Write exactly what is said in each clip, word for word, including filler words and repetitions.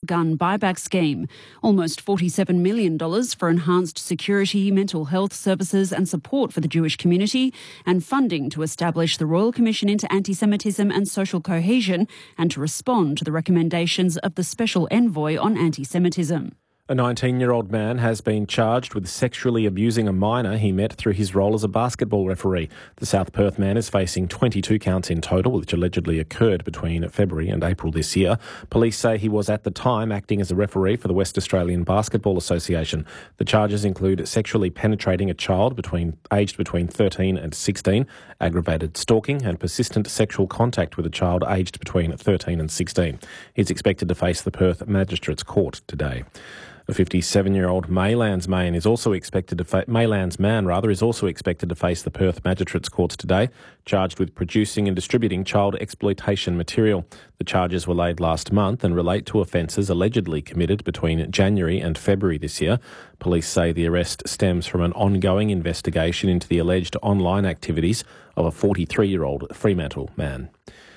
gun buyback scheme. Almost forty-seven million dollars for enhanced security, mental health services and support for the Jewish community, and funding to establish the Royal Commission into Anti-Semitism and Social Cohesion and to respond to the recommendations of the Special Envoy on Anti-Semitism. A nineteen-year-old man has been charged with sexually abusing a minor he met through his role as a basketball referee. The South Perth man is facing twenty-two counts in total, which allegedly occurred between February and April this year. Police say he was at the time acting as a referee for the West Australian Basketball Association. The charges include sexually penetrating a child between aged between thirteen and sixteen, aggravated stalking and persistent sexual contact with a child aged between thirteen and sixteen. He's expected to face the Perth Magistrates Court today. A fifty-seven-year-old Maylands man is also expected to fa- Maylands man rather is also expected to face the Perth Magistrates Courts today, charged with producing and distributing child exploitation material. The charges were laid last month and relate to offences allegedly committed between January and February this year. Police say the arrest stems from an ongoing investigation into the alleged online activities of a forty-three-year-old Fremantle man.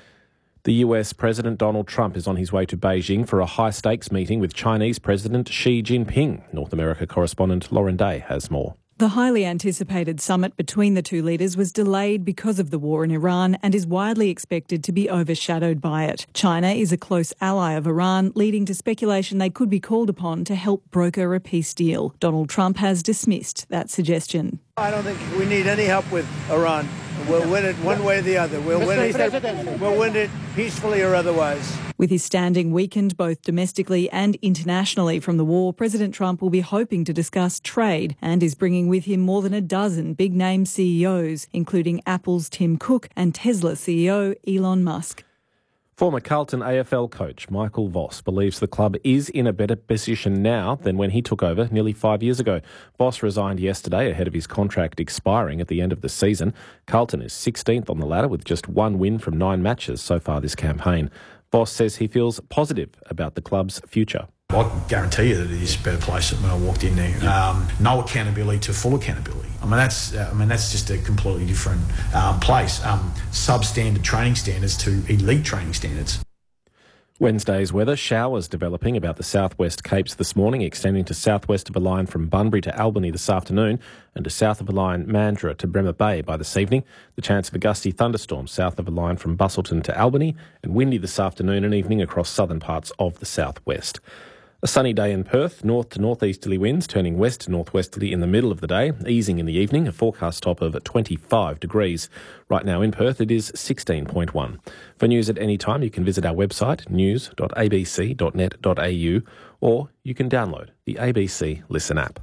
The U S President Donald Trump is on his way to Beijing for a high-stakes meeting with Chinese President Xi Jinping. North America correspondent Lauren Day has more. The highly anticipated summit between the two leaders was delayed because of the war in Iran and is widely expected to be overshadowed by it. China is a close ally of Iran, leading to speculation they could be called upon to help broker a peace deal. Donald Trump has dismissed that suggestion. I don't think we need any help with Iran. We'll win it one way or the other. We'll win it, we'll win it peacefully or otherwise. With his standing weakened both domestically and internationally from the war, President Trump will be hoping to discuss trade and is bringing with him more than a dozen big-name C E Os, including Apple's Tim Cook and Tesla C E O Elon Musk. Former Carlton A F L coach Michael Voss believes the club is in a better position now than when he took over nearly five years ago. Voss resigned yesterday ahead of his contract expiring at the end of the season. Carlton is sixteenth on the ladder with just one win from nine matches so far this campaign. Voss says he feels positive about the club's future. I can guarantee you that it is a better place than when I walked in there. Um, no accountability to full accountability. I mean, that's uh, I mean that's just a completely different um, place. Um, substandard training standards to elite training standards. Wednesday's weather, showers developing about the southwest Capes this morning, extending to southwest of a line from Bunbury to Albany this afternoon and to south of a line Mandurah to Bremer Bay by this evening. The chance of a gusty thunderstorm south of a line from Busselton to Albany and windy this afternoon and evening across southern parts of the southwest. A sunny day in Perth, north to northeasterly winds turning west to northwesterly in the middle of the day, easing in the evening, a forecast top of twenty-five degrees. Right now in Perth it is sixteen point one. For news at any time you can visit our website news dot a b c dot net dot a u or you can download the A B C Listen app.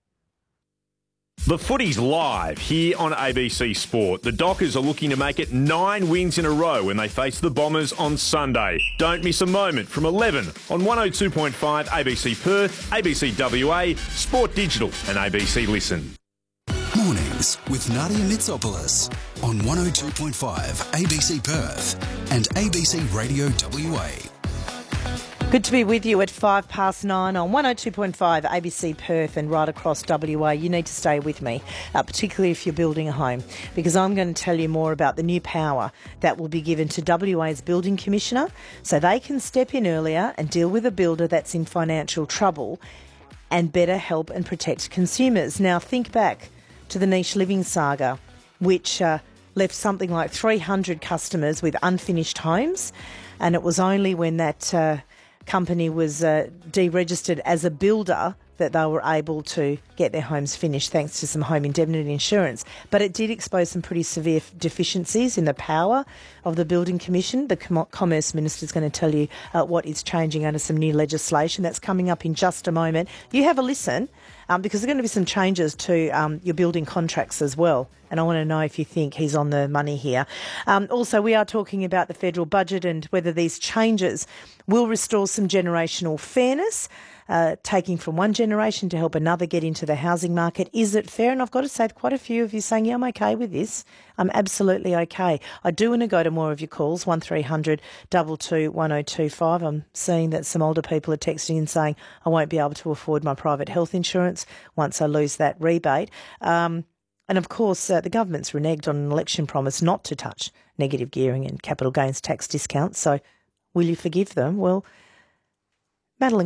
The footy's live here on A B C Sport. The Dockers are looking to make it nine wins in a row when they face the Bombers on Sunday. Don't miss a moment from eleven on one oh two point five A B C Perth, A B C W A, Sport Digital and A B C Listen. Mornings with Nadia Mitsopoulos on one oh two point five A B C Perth and A B C Radio W A. Good to be with you at five past nine on one oh two point five A B C Perth and right across W A. You need to stay with me, uh, particularly if you're building a home, because I'm going to tell you more about the new power that will be given to W A's Building Commissioner so they can step in earlier and deal with a builder that's in financial trouble and better help and protect consumers. Now, think back to the niche living saga, which uh, left something like three hundred customers with unfinished homes, and it was only when that Uh, company was uh, deregistered as a builder that they were able to get their homes finished thanks to some home indemnity insurance. But it did expose some pretty severe deficiencies in the power of the Building Commission. The Com- Commerce Minister is going to tell you uh, what is changing under some new legislation. That's coming up in just a moment. You have a listen um, because there are going to be some changes to um, your building contracts as well. And I want to know if you think he's on the money here. Um, also, we are talking about the federal budget and whether these changes will restore some generational fairness, uh, taking from one generation to help another get into the housing market. Is it fair? And I've got to say, quite a few of you saying, yeah, I'm okay with this. I'm absolutely okay. I do want to go to more of your calls, one three hundred two two one oh two five. I'm seeing that some older people are texting in saying, I won't be able to afford my private health insurance once I lose that rebate. Um, And, of course, uh, the government's reneged on an election promise not to touch negative gearing and capital gains tax discounts. So will you forgive them? Well, Madeline